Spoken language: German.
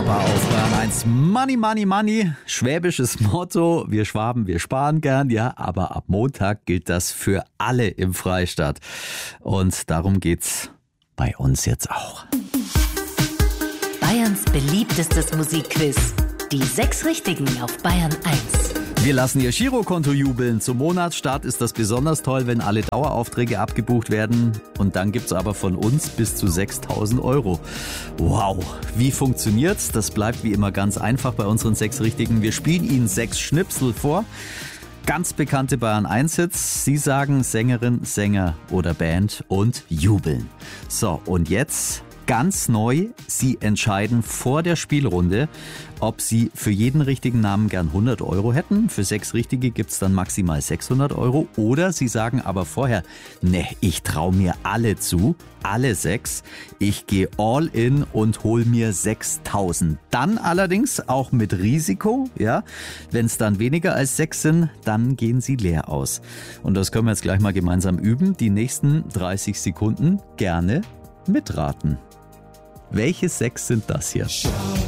war auf Bayern 1 Money, Money, Money. Schwäbisches Motto. Wir Schwaben, wir sparen gern, ja. Aber ab Montag gilt das für alle im Freistaat. Und darum geht's bei uns jetzt auch. Bayerns beliebtestes Musikquiz. Die 6 Richtigen auf Bayern 1. Wir lassen Ihr Girokonto jubeln. Zum Monatsstart ist das besonders toll, wenn alle Daueraufträge abgebucht werden. Und dann gibt's aber von uns bis zu 6.000 Euro. Wow, wie funktioniert's? Das bleibt wie immer ganz einfach bei unseren 6 Richtigen. Wir spielen Ihnen 6 Schnipsel vor. Ganz bekannte Bayern 1 Hits. Sie sagen Sängerin, Sänger oder Band und jubeln. So, und jetzt ganz neu. Sie entscheiden vor der Spielrunde, ob Sie für jeden richtigen Namen gern 100 Euro hätten. Für 6 Richtige gibt's dann maximal 600 Euro. Oder Sie sagen aber vorher, ne, ich traue mir alle zu, alle 6. Ich gehe all in und hol mir 6.000. Dann allerdings auch mit Risiko, ja. Wenn es dann weniger als 6 sind, dann gehen Sie leer aus. Und das können wir jetzt gleich mal gemeinsam üben. Die nächsten 30 Sekunden gerne mitraten. Welche 6 sind das hier?